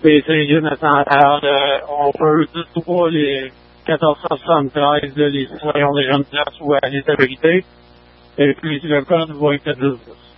BCG nationale, on peut dire pas les 1473, les citoyens des jeunes places ou à l'instabilité. Et puis le code va être à 10.